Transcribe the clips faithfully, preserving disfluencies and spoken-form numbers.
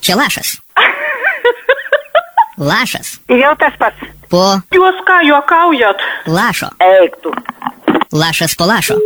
Čia lašas. Lašas. Jau tas pats. Po Jūs ką juokaujat? lašo. Eik tu. Lašas po lašo.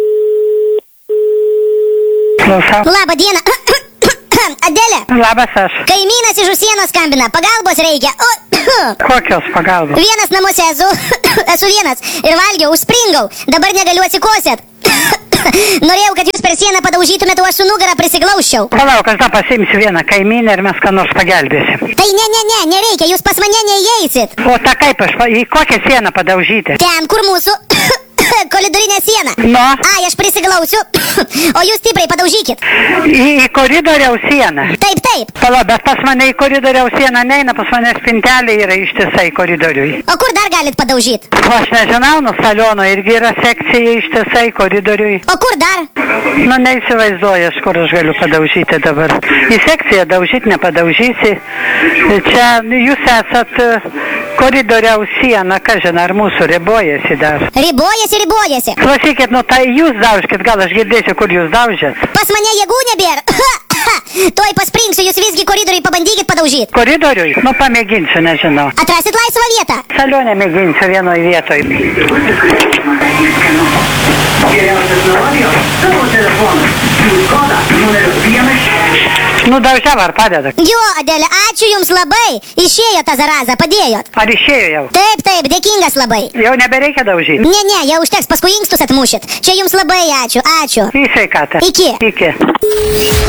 Klausau. Labą dieną. Adelė, Labas aš. kaimynas iš Užsienos skambina, pagalbos reikia. O, Kokios pagalbos? vienas namuose esu, esu vienas ir valgiau, užspringau, dabar negaliu atsikosėt. Norėjau, kad jūs per sieną padaužytumėte, o aš su nugarą prisiglauščiau. Palauk, aš dar pasimsiu vieną kaimynę ir mes ką nors pagelbėsim. Tai ne, ne, ne, nereikia, jūs pas mane neįeisit. O ta kaip aš, pa- į kokią sieną padaužyti? Ten, kur mūsų kolidorinė siena. Nu, Ai, aš prisiglausiu, o jūs stipriai padaužykit. į, į koridoriaus sieną. Taip, taip. Palauk, bet pas mane į koridoriaus sieną neina, pas mane spintelė yra ištisai koridoriui. O kur dar galit padaužyt? O aš nežinau, nu saliono irgi yra sekcija ištisai koridoriui. O kur dar? Nu, neįsivaizduoju, aš kur aš galiu padaužyti dabar. Į sekciją daužyti nepadaužysi. Čia jūs esat e, koridoriaus siena, kažin, ar mūsų ribojasi dar. Ribojasi, ribojasi. Klausykit, nu tai jūs daužkit, gal aš girdėsiu, kur jūs daužėt. Pas mane jėgų nebėra. Tuoj paspringsiu, jūs visgi koridoriui pabandykit padaužyt. Koridoriui? Nu, pamėginsiu, nežinau. Atrasit laisvą vietą. Salionę mėginsiu vienoj vietoj. Nu, daužiau ar padeda? Jo, Adelė, ačiū jums labai. Išėjo tą zarazą, padėjot. Ar išėjo jau? Taip, taip, dėkingas labai. Jau nebereikia daužyti. Ne, ne, jau užteks, paskui inkstus atmušit. Čia jums labai ačiū, ačiū. Į sveikatą. Iki. Iki.